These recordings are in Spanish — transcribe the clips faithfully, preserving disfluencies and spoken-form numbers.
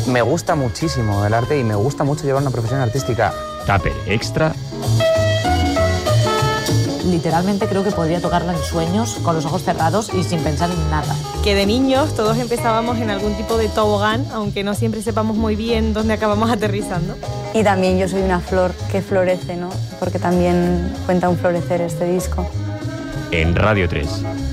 Me gusta muchísimo el arte y me gusta mucho llevar una profesión artística. Tupper Extra. Literalmente creo que podría tocarla en sueños, con los ojos cerrados y sin pensar en nada. Que de niños todos empezábamos en algún tipo de tobogán, aunque no siempre sepamos muy bien dónde acabamos aterrizando. Y también yo soy una flor que florece, ¿no? Porque también cuenta un florecer este disco. En Radio tres.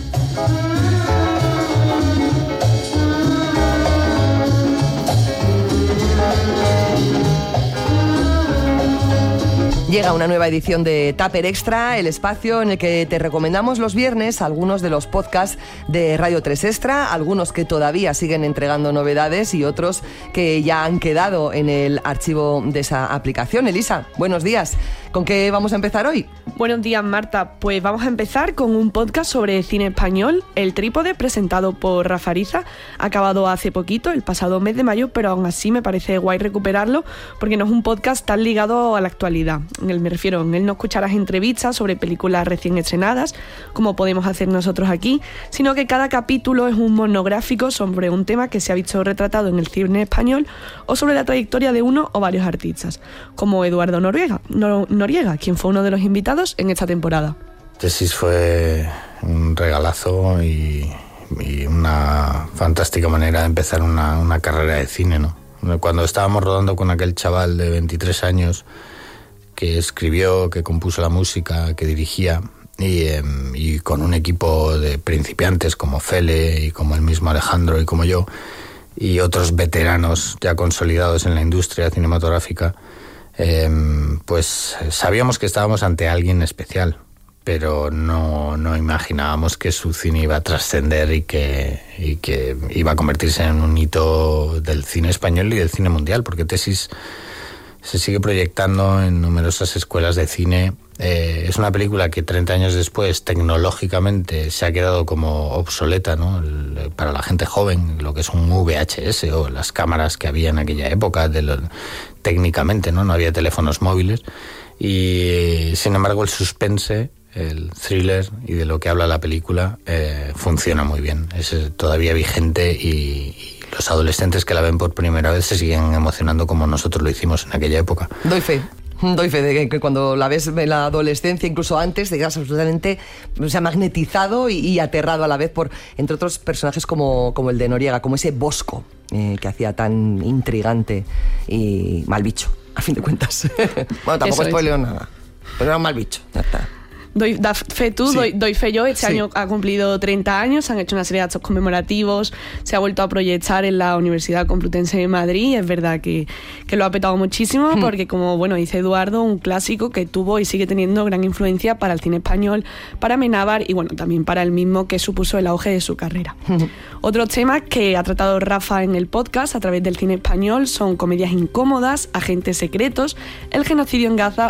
Llega una nueva edición de Tupper Extra, el espacio en el que te recomendamos los viernes algunos de los podcasts de Radio tres Extra, algunos que todavía siguen entregando novedades y otros que ya han quedado en el archivo de esa aplicación. Elisa, buenos días. ¿Con qué vamos a empezar hoy? Buenos días, Marta. Pues vamos a empezar con un podcast sobre cine español, El Trípode, presentado por Rafa Ariza. Ha acabado hace poquito, el pasado mes de mayo, pero aún así me parece guay recuperarlo porque no es un podcast tan ligado a la actualidad. En él me refiero, en él no escucharás entrevistas sobre películas recién estrenadas, como podemos hacer nosotros aquí, sino que cada capítulo es un monográfico sobre un tema que se ha visto retratado en el cine español o sobre la trayectoria de uno o varios artistas, como Eduardo Noriega, no, Noriega, quien fue uno de los invitados en esta temporada. Tesis fue un regalazo y, y una fantástica manera de empezar una, una carrera de cine, ¿no? Cuando estábamos rodando con aquel chaval de veintitrés años que escribió, que compuso la música, que dirigía, y, eh, y con un equipo de principiantes como Fele y como el mismo Alejandro y como yo, y otros veteranos ya consolidados en la industria cinematográfica, eh, pues sabíamos que estábamos ante alguien especial, pero no, no imaginábamos que su cine iba a trascender y que, y que iba a convertirse en un hito del cine español y del cine mundial, porque Tesis se sigue proyectando en numerosas escuelas de cine. Eh, es una película que treinta años después tecnológicamente se ha quedado como obsoleta, ¿no? El, para la gente joven, lo que es un V H S o las cámaras que había en aquella época, de lo, técnicamente, ¿no? No había teléfonos móviles y sin embargo el suspense, el thriller y de lo que habla la película eh, funciona muy bien, es todavía vigente y, y los adolescentes que la ven por primera vez se siguen emocionando como nosotros lo hicimos en aquella época. Doy fe. Doy fe de que, que cuando la ves en la adolescencia, incluso antes, te quedas absolutamente, o sea, magnetizado y, y aterrado a la vez por, entre otros personajes como, como el de Noriega, como ese Bosco eh, que hacía tan intrigante y mal bicho, a fin de cuentas. Bueno, tampoco spoileo nada, pero era un mal bicho, ya está. Doy da fe tú, sí. doy, doy fe yo. Este sí. año ha cumplido treinta años, han hecho una serie de actos conmemorativos, se ha vuelto a proyectar en la Universidad Complutense de Madrid y es verdad que, que lo ha petado muchísimo mm. porque, como bueno dice Eduardo, un clásico que tuvo y sigue teniendo gran influencia para el cine español, para Amenábar y bueno, también para el mismo, que supuso el auge de su carrera. Mm. Otros temas que ha tratado Rafa en el podcast a través del cine español son comedias incómodas, agentes secretos, el genocidio en Gaza